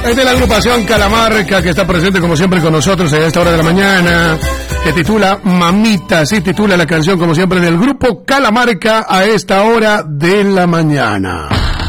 Es de la agrupación Calamarca, que está presente como siempre con nosotros a esta hora de la mañana, que titula Mamita, sí titula la canción como siempre del grupo Calamarca a esta hora de la mañana.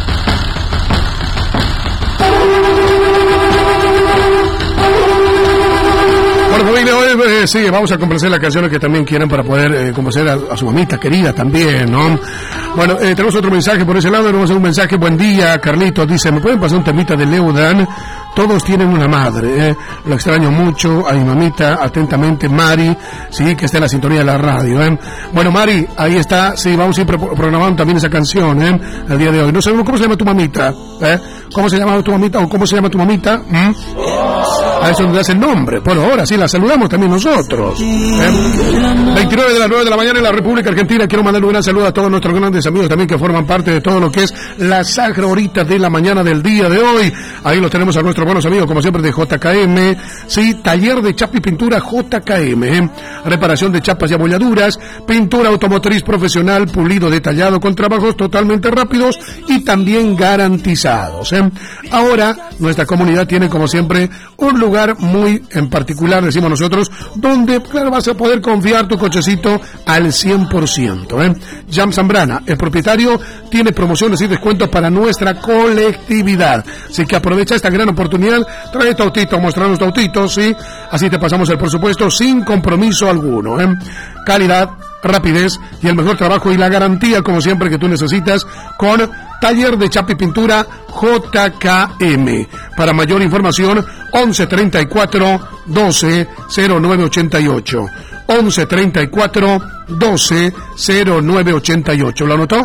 Bueno, familia, hoy sí, vamos a complacer las canciones que también quieran para poder complacer a su mamita querida también, ¿no? Bueno, tenemos otro mensaje por ese lado, tenemos un mensaje, buen día, Carlitos, dice, ¿me pueden pasar un temita de Leudan? Todos tienen una madre, lo extraño mucho, a mi mamita, atentamente, Mari, sí, que está en la sintonía de la radio, Bueno, Mari, ahí está, sí, vamos a ir programando también esa canción, el día de hoy. No sabemos cómo se llama tu mamita, ¿Cómo se llama tu mamita o cómo se llama tu mamita? A eso nos das el nombre. Bueno, ahora sí, la saludamos también nosotros. 29 de las 9 de la mañana en la República Argentina. Quiero mandarle un gran saludo a todos nuestros grandes amigos también que forman parte de todo lo que es la sagra horita de la mañana del día de hoy. Ahí los tenemos a nuestros buenos amigos, como siempre, de JKM. Sí, taller de chapa y pintura JKM. Reparación de chapas y abolladuras, pintura automotriz profesional, pulido detallado con trabajos totalmente rápidos y también garantizados. Ahora, nuestra comunidad tiene, como siempre, un lugar muy en particular, decimos nosotros, donde, claro, vas a poder confiar tu cochecito al 100%. Jam Zambrana, el propietario, tiene promociones y descuentos para nuestra colectividad. Así que aprovecha esta gran oportunidad, trae tu autito, mostrarnos tu autito, ¿sí? Así te pasamos el presupuesto sin compromiso alguno. Calidad, rapidez y el mejor trabajo y la garantía, como siempre, que tú necesitas con Taller de Chapa y Pintura JKM. Para mayor información, 11 34 12 09 88. 11 34 12 09 88. ¿Lo anotó?